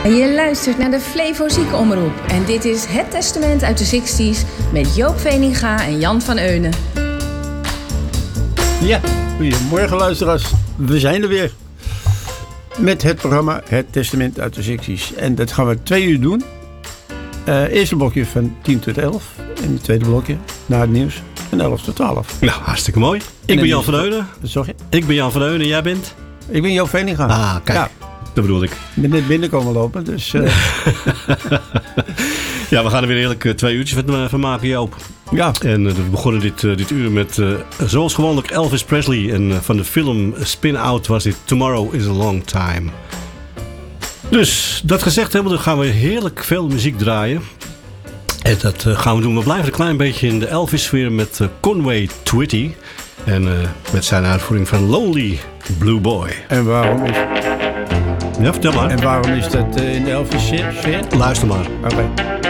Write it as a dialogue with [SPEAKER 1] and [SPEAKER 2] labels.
[SPEAKER 1] Je luistert naar de Flevo Ziekenomroep en dit is Het Testament uit de 60s met Joop Veninga en Jan van Eunen.
[SPEAKER 2] Ja, goedemorgen luisteraars. We zijn er weer met het programma Het Testament uit de 60s. En dat gaan we 2 uur doen. Eerste blokje van 10 tot 11 en het tweede blokje na het nieuws van 11 tot 12.
[SPEAKER 3] Nou, hartstikke mooi. Ik ben Jan van Eunen.
[SPEAKER 2] Zeg je?
[SPEAKER 3] Ik ben Jan van Eunen en jij bent?
[SPEAKER 2] Ik ben Joop Veninga.
[SPEAKER 3] Ah, kijk. Ja. Dat bedoel ik.
[SPEAKER 2] Ik ben net binnenkomen lopen, dus...
[SPEAKER 3] Ja, we gaan er weer heerlijk 2 uurtjes van maken, Joop.
[SPEAKER 2] Ja.
[SPEAKER 3] En we begonnen dit uur met, zoals gewoonlijk, Elvis Presley. En van de film Spin Out was dit Tomorrow is a Long Time. Dus, dat gezegd hebben, dan gaan we heerlijk veel muziek draaien. En dat gaan we doen. We blijven een klein beetje in de Elvis-sfeer met Conway Twitty. En met zijn uitvoering van Lonely Blue Boy.
[SPEAKER 2] En waarom is...
[SPEAKER 3] Ja, vertel maar.
[SPEAKER 2] En waarom is dat in de Elvis-sfeer?
[SPEAKER 3] Luister maar.
[SPEAKER 2] Oké.